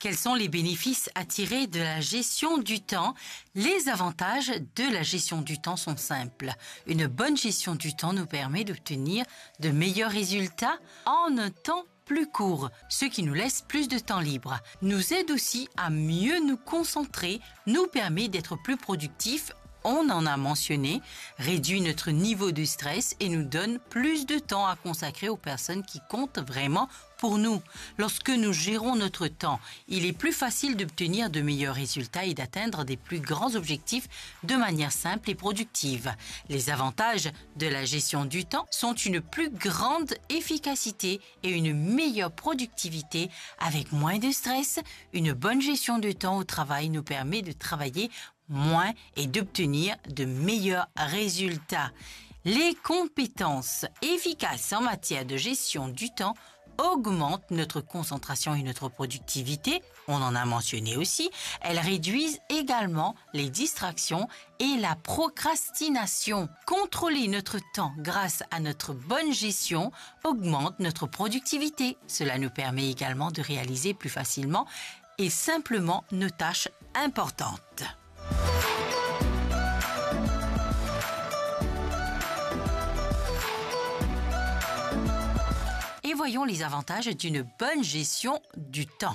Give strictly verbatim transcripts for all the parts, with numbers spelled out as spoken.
Quels sont les bénéfices à tirer de la gestion du temps? Les avantages de la gestion du temps sont simples. Une bonne gestion du temps nous permet d'obtenir de meilleurs résultats en un temps plus court, ce qui nous laisse plus de temps libre. Nous aide aussi à mieux nous concentrer, nous permet d'être plus productifs. On en a mentionné, réduit notre niveau de stress et nous donne plus de temps à consacrer aux personnes qui comptent vraiment pour nous. Lorsque nous gérons notre temps, il est plus facile d'obtenir de meilleurs résultats et d'atteindre des plus grands objectifs de manière simple et productive. Les avantages de la gestion du temps sont une plus grande efficacité et une meilleure productivité avec moins de stress. Une bonne gestion de temps au travail nous permet de travailler moins et d'obtenir de meilleurs résultats. Les compétences efficaces en matière de gestion du temps augmentent notre concentration et notre productivité. On en a mentionné aussi. Elles réduisent également les distractions et la procrastination. Contrôler notre temps grâce à notre bonne gestion augmente notre productivité. Cela nous permet également de réaliser plus facilement et simplement nos tâches importantes. Et voyons les avantages d'une bonne gestion du temps.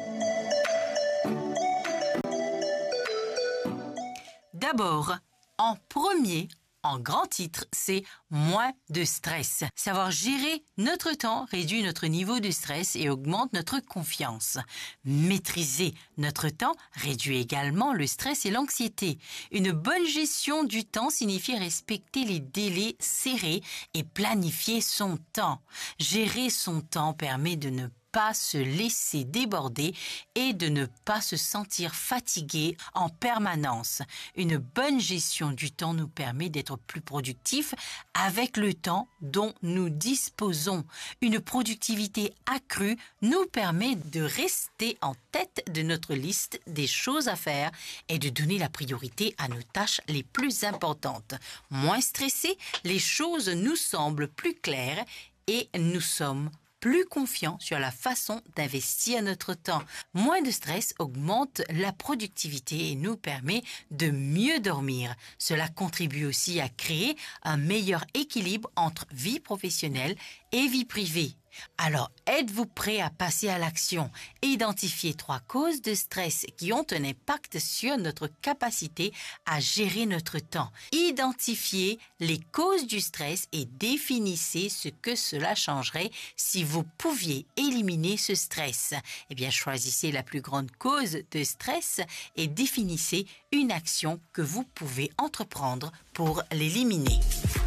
D'abord, en premier, en grand titre, c'est moins de stress. Savoir gérer notre temps réduit notre niveau de stress et augmente notre confiance. Maîtriser notre temps réduit également le stress et l'anxiété. Une bonne gestion du temps signifie respecter les délais serrés et planifier son temps. Gérer son temps permet de ne pas se laisser déborder et de ne pas se sentir fatigué en permanence. Une bonne gestion du temps nous permet d'être plus productifs avec le temps dont nous disposons. Une productivité accrue nous permet de rester en tête de notre liste des choses à faire et de donner la priorité à nos tâches les plus importantes. Moins stressés, les choses nous semblent plus claires et nous sommes plus confiant sur la façon d'investir notre temps. Moins de stress augmente la productivité et nous permet de mieux dormir. Cela contribue aussi à créer un meilleur équilibre entre vie professionnelle et vie privée. Alors, êtes-vous prêt à passer à l'action? Identifiez trois causes de stress qui ont un impact sur notre capacité à gérer notre temps. Identifiez les causes du stress et définissez ce que cela changerait si vous pouviez éliminer ce stress. Eh bien, choisissez la plus grande cause de stress et définissez une action que vous pouvez entreprendre pour l'éliminer.